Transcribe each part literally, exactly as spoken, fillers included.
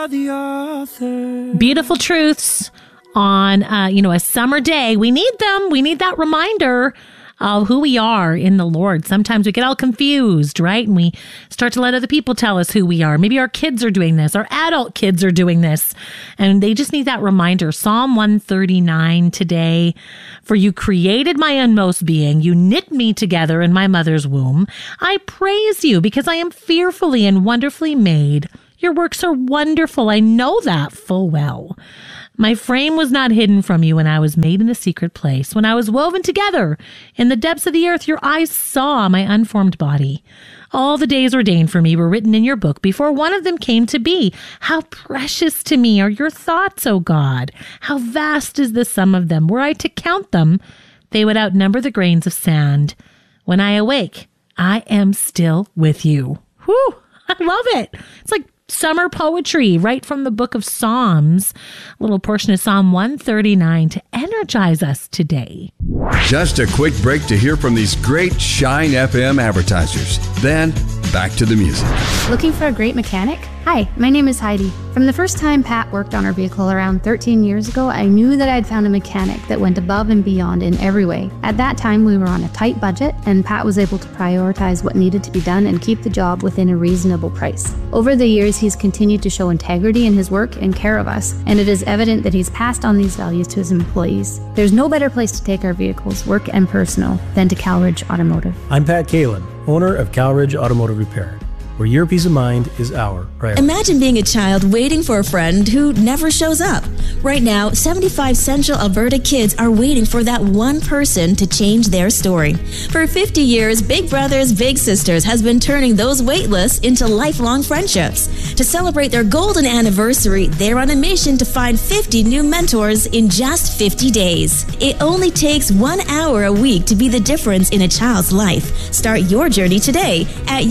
are the author. Beautiful truths on, uh, you know, a summer day. We need them. We need that reminder of who we are in the Lord. Sometimes we get all confused, right? And we start to let other people tell us who we are. Maybe our kids are doing this. Our adult kids are doing this. And they just need that reminder. Psalm one thirty-nine today. For you created my inmost being. You knit me together in my mother's womb. I praise you because I am fearfully and wonderfully made. Your works are wonderful. I know that full well. My frame was not hidden from you when I was made in the secret place. When I was woven together in the depths of the earth, your eyes saw my unformed body. All the days ordained for me were written in your book before one of them came to be. How precious to me are your thoughts, O God. How vast is the sum of them. Were I to count them, they would outnumber the grains of sand. When I awake, I am still with you. Whew, I love it. It's like summer poetry right from the book of Psalms. A little portion of Psalm one thirty-nine to energize us today. Just a quick break to hear from these great Shine F M advertisers. Then, back to the music. Looking for a great mechanic? Hi, my name is Heidi. From the first time Pat worked on our vehicle around thirteen years ago, I knew that I'd found a mechanic that went above and beyond in every way. At that time, we were on a tight budget, and Pat was able to prioritize what needed to be done and keep the job within a reasonable price. Over the years, he's continued to show integrity in his work and care of us, and it is evident that he's passed on these values to his employees. There's no better place to take our vehicles, work and personal, than to Calridge Automotive. I'm Pat Kalin, owner of Calridge Automotive Repair, where your peace of mind is our priority. Imagine being a child waiting for a friend who never shows up. Right now, seventy-five Central Alberta kids are waiting for that one person to change their story. For fifty years, Big Brothers Big Sisters has been turning those wait lists into lifelong friendships. To celebrate their golden anniversary, they're on a mission to find fifty new mentors in just fifty days. It only takes one hour a week to be the difference in a child's life. Start your journey today at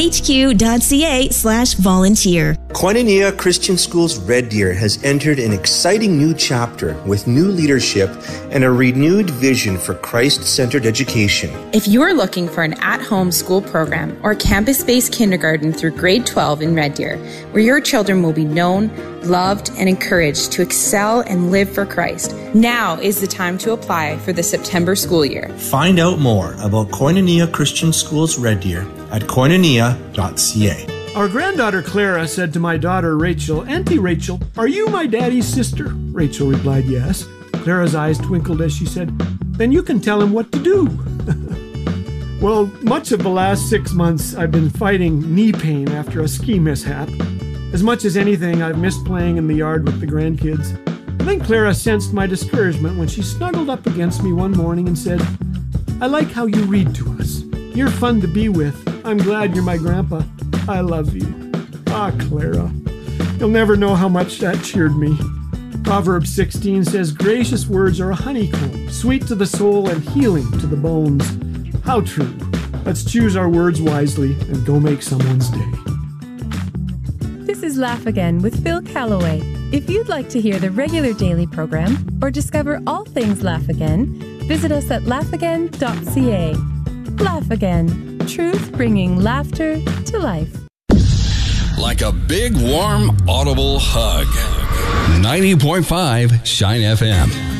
youthhq.ca slash volunteer. Koinonia Christian Schools Red Deer has entered an exciting new chapter with new leadership and a renewed vision for Christ-centered education. If you're looking for an at-home school program or campus-based kindergarten through grade twelve in Red Deer, where your children will be known, loved, and encouraged to excel and live for Christ, now is the time to apply for the September school year. Find out more about Koinonia Christian Schools Red Deer at koinonia dot c a. Our granddaughter Clara said to my daughter Rachel, Auntie Rachel, are you my daddy's sister? Rachel replied, yes. Clara's eyes twinkled as she said, then you can tell him what to do. Well, much of the last six months I've been fighting knee pain after a ski mishap. As much as anything, I've missed playing in the yard with the grandkids. I think Clara sensed my discouragement when she snuggled up against me one morning and said, I like how you read to us. You're fun to be with. I'm glad you're my grandpa. I love you. Ah, Clara. You'll never know how much that cheered me. Proverbs sixteen says, gracious words are a honeycomb, sweet to the soul and healing to the bones. How true. Let's choose our words wisely and go make someone's day. This is Laugh Again with Phil Callaway. If you'd like to hear the regular daily program or discover all things Laugh Again, visit us at laugh again dot c a. Laugh Again. Truth bringing laughter to life. Like a big, warm, audible hug. ninety point five Shine F M.